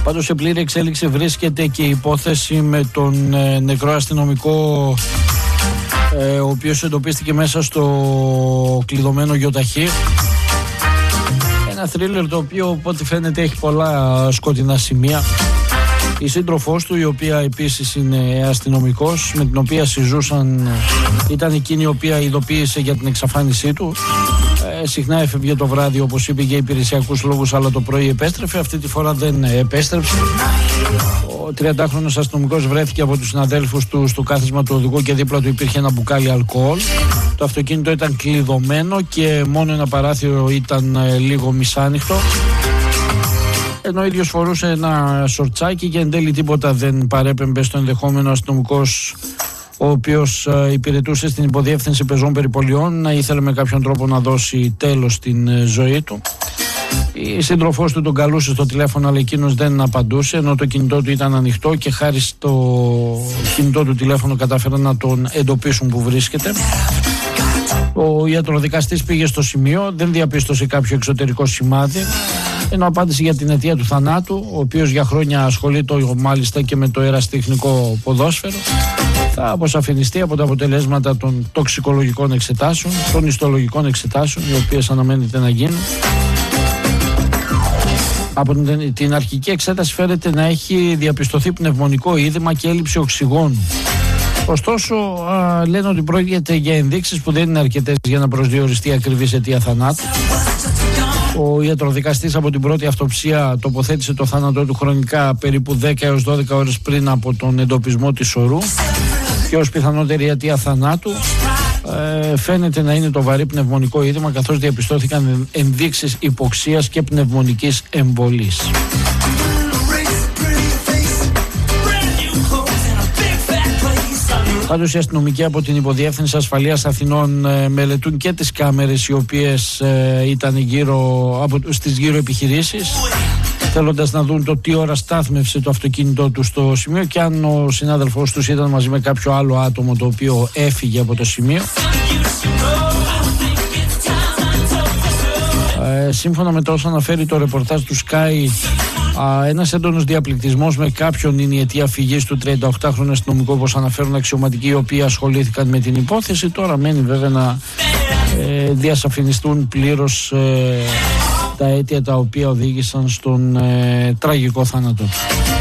Πάντως σε πλήρη εξέλιξη βρίσκεται και η υπόθεση με τον νεκρό αστυνομικό, ο οποίος εντοπίστηκε μέσα στο κλειδωμένο γιοταχή. Ένα θρίλερ το οποίο, από ό,τι φαίνεται, έχει πολλά σκοτεινά σημεία. Η σύντροφός του, η οποία επίσης είναι αστυνομικός, με την οποία συζούσαν, ήταν εκείνη η οποία ειδοποίησε για την εξαφάνισή του. Συχνά έφευγε το βράδυ, όπως είπε, για υπηρεσιακούς λόγους, αλλά το πρωί επέστρεφε. Αυτή τη φορά δεν επέστρεψε. Ο 30χρονος αστυνομικός βρέθηκε από τους συναδέλφους του στο κάθισμα του οδηγού και δίπλα του υπήρχε ένα μπουκάλι αλκοόλ. Το αυτοκίνητο ήταν κλειδωμένο και μόνο ένα παράθυρο ήταν λίγο μισάνοιχτο. Ενώ ο ίδιος φορούσε ένα σορτσάκι και εν τέλει τίποτα δεν παρέπεμπε στο ενδεχόμενο αστυνομικός, ο οποίος υπηρετούσε στην υποδιεύθυνση πεζών περιπολιών, να ήθελε με κάποιον τρόπο να δώσει τέλος στην ζωή του. Η σύντροφός του τον καλούσε στο τηλέφωνο, αλλά εκείνος δεν απαντούσε, ενώ το κινητό του ήταν ανοιχτό και χάρη στο κινητό του τηλέφωνο κατάφεραν να τον εντοπίσουν που βρίσκεται. Ο ιατροδικαστής πήγε στο σημείο, δεν διαπίστωσε κάποιο εξωτερικό σημάδι, ενώ απάντησε για την αιτία του θανάτου, ο οποίος για χρόνια ασχολείται μάλιστα και με το ερασιτεχνικό ποδόσφαιρο. Θα αποσαφινιστεί από τα αποτελέσματα των τοξικολογικών εξετάσεων, των ιστολογικών εξετάσεων, οι οποίες αναμένεται να γίνουν. Από την αρχική εξέταση φαίνεται να έχει διαπιστωθεί πνευμονικό είδημα και έλλειψη οξυγόνου. Ωστόσο, λένε ότι πρόκειται για ενδείξεις που δεν είναι αρκετές για να προσδιοριστεί ακριβής αιτία θανάτου. Ο ιατροδικαστής από την πρώτη αυτοψία τοποθέτησε το θάνατό του χρονικά περίπου 10 έως 12 ώρες πριν από τον εντοπισμό της ορού και ως πιθανότερη αιτία θανάτου φαίνεται να είναι το βαρύ πνευμονικό είδημα, καθώς διαπιστώθηκαν ενδείξεις υποξίας και πνευμονικής εμβολής. Πάντως οι αστυνομικοί από την Υποδιεύθυνση Ασφαλείας Αθηνών μελετούν και τις κάμερες οι οποίες ήταν στις γύρω επιχειρήσεις, θέλοντας να δουν το τι ώρα στάθμευσε το αυτοκίνητό του στο σημείο και αν ο συνάδελφός τους ήταν μαζί με κάποιο άλλο άτομο το οποίο έφυγε από το σημείο. Σύμφωνα με το όσα αναφέρει το ρεπορτάζ του Sky, ένας έντονος διαπληκτισμός με κάποιον είναι η αιτία φυγής του 38χρονου αστυνομικού, όπως αναφέρουν αξιωματικοί οι οποίοι ασχολήθηκαν με την υπόθεση. Τώρα μένει βέβαια να διασαφινιστούν πλήρως τα αίτια τα οποία οδήγησαν στον τραγικό θάνατο.